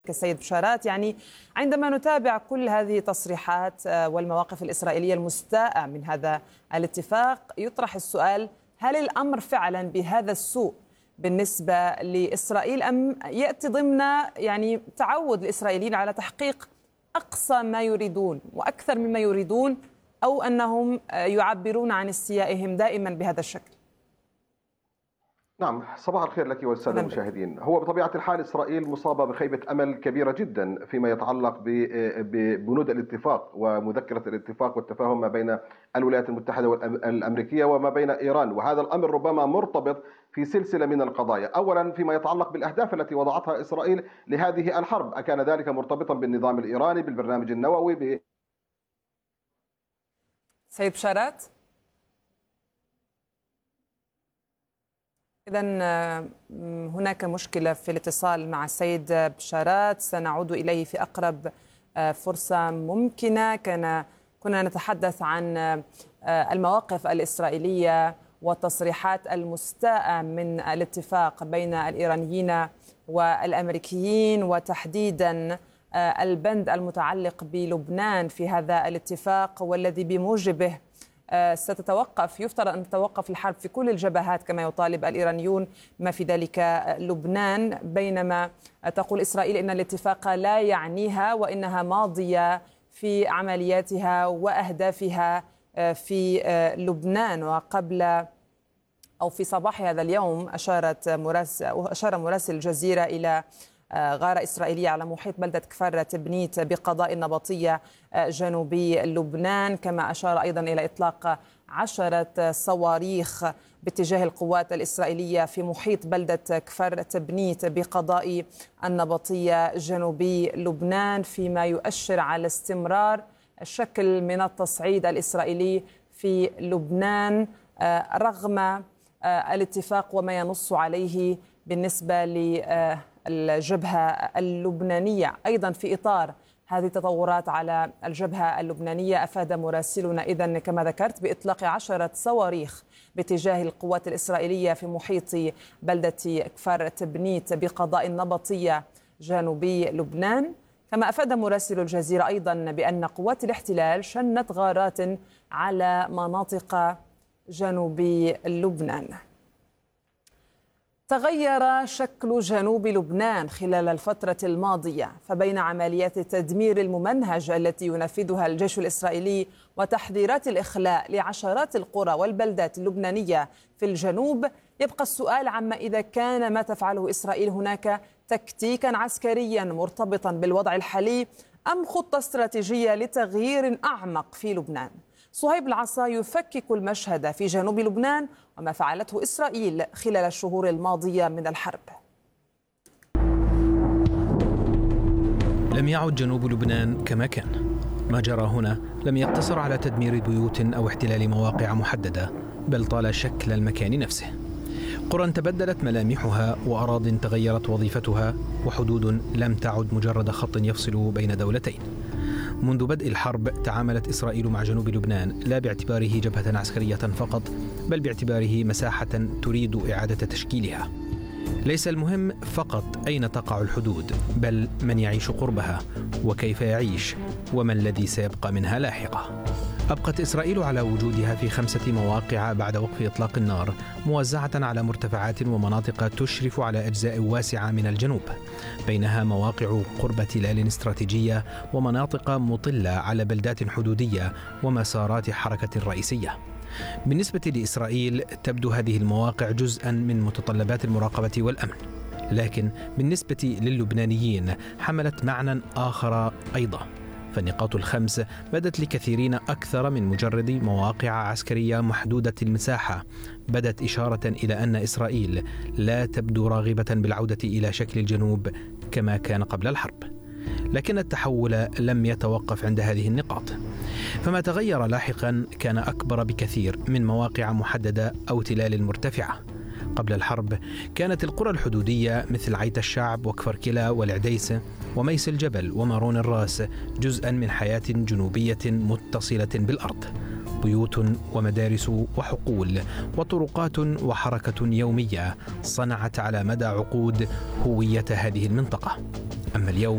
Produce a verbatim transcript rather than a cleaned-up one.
السيد بشارات. يعني عندما نتابع كل هذه التصريحات والمواقف الإسرائيلية المستاءة من هذا الاتفاق، يطرح السؤال: هل الأمر فعلا بهذا السوء بالنسبة لإسرائيل، أم يأتي ضمن يعني تعود الإسرائيليين على تحقيق أقصى ما يريدون وأكثر مما يريدون، أو أنهم يعبرون عن استيائهم دائما بهذا الشكل؟ نعم، صباح الخير لك والسادة المشاهدين. هو بطبيعة الحال إسرائيل مصابة بخيبة أمل كبيرة جدا فيما يتعلق ببنود الاتفاق ومذكرة الاتفاق والتفاهم ما بين الولايات المتحدة والأمريكية وما بين إيران، وهذا الأمر ربما مرتبط في سلسلة من القضايا. أولا فيما يتعلق بالأهداف التي وضعتها إسرائيل لهذه الحرب، أكان ذلك مرتبطا بالنظام الإيراني، بالبرنامج النووي ب... سيد بشارات، إذن هناك مشكلة في الاتصال مع السيد بشارات، سنعود إليه في أقرب فرصة ممكنة. كان كنا نتحدث عن المواقف الإسرائيلية والتصريحات المستاءة من الاتفاق بين الإيرانيين والأمريكيين، وتحديدا البند المتعلق بلبنان في هذا الاتفاق، والذي بموجبه ستتوقف يفترض أن تتوقف الحرب في كل الجبهات كما يطالب الإيرانيون، ما في ذلك لبنان، بينما تقول إسرائيل إن الاتفاق لا يعنيها وإنها ماضية في عملياتها وأهدافها في لبنان. وقبل أو في صباح هذا اليوم أشارت مراسل أشار مراسل الجزيرة إلى غارة إسرائيلية على محيط بلدة كفر تبنيت بقضاء النبطية جنوبي لبنان، كما أشار أيضا إلى إطلاق عشرة صواريخ باتجاه القوات الإسرائيلية في محيط بلدة كفر تبنيت بقضاء النبطية جنوبي لبنان، فيما يؤشر على استمرار شكل من التصعيد الإسرائيلي في لبنان رغم الاتفاق وما ينص عليه بالنسبة ل الجبهة اللبنانية. أيضا في إطار هذه التطورات على الجبهة اللبنانية، أفاد مراسلنا إذن كما ذكرت بإطلاق عشرة صواريخ باتجاه القوات الإسرائيلية في محيط بلدة كفر تبنيت بقضاء النبطية جنوبي لبنان. كما أفاد مراسل الجزيرة أيضا بأن قوات الاحتلال شنت غارات على مناطق جنوب لبنان. تغير شكل جنوب لبنان خلال الفترة الماضية، فبين عمليات التدمير الممنهج التي ينفذها الجيش الإسرائيلي وتحذيرات الإخلاء لعشرات القرى والبلدات اللبنانية في الجنوب، يبقى السؤال عما إذا كان ما تفعله إسرائيل هناك تكتيكا عسكريا مرتبطا بالوضع الحالي، أم خطة استراتيجية لتغيير أعمق في لبنان. صهيب العصا يفكك المشهد في جنوب لبنان وما فعلته إسرائيل خلال الشهور الماضية من الحرب. لم يعد جنوب لبنان كما كان. ما جرى هنا لم يقتصر على تدمير بيوت أو احتلال مواقع محددة، بل طال شكل المكان نفسه. قرى تبدلت ملامحها، وأراضٍ تغيرت وظيفتها، وحدود لم تعد مجرد خط يفصل بين دولتين. منذ بدء الحرب تعاملت إسرائيل مع جنوب لبنان لا باعتباره جبهة عسكرية فقط، بل باعتباره مساحة تريد إعادة تشكيلها. ليس المهم فقط أين تقع الحدود، بل من يعيش قربها وكيف يعيش، وما الذي سيبقى منها لاحقا. أبقت إسرائيل على وجودها في خمسة مواقع بعد وقف إطلاق النار، موزعة على مرتفعات ومناطق تشرف على أجزاء واسعة من الجنوب، بينها مواقع قرب تلال استراتيجية ومناطق مطلة على بلدات حدودية ومسارات حركة رئيسية. بالنسبة لإسرائيل تبدو هذه المواقع جزءا من متطلبات المراقبة والأمن، لكن بالنسبة للبنانيين حملت معنى آخر أيضا. فالنقاط الخمس بدت لكثيرين أكثر من مجرد مواقع عسكرية محدودة المساحة، بدت إشارة إلى أن إسرائيل لا تبدو راغبة بالعودة إلى شكل الجنوب كما كان قبل الحرب. لكن التحول لم يتوقف عند هذه النقاط، فما تغير لاحقا كان أكبر بكثير من مواقع محددة أو تلال مرتفعة. قبل الحرب كانت القرى الحدودية مثل عيت الشعب وكفر كلا والعديس وميس الجبل ومارون الراس جزءا من حياة جنوبية متصلة بالأرض، بيوت ومدارس وحقول وطرقات وحركة يومية صنعت على مدى عقود هوية هذه المنطقة. أما اليوم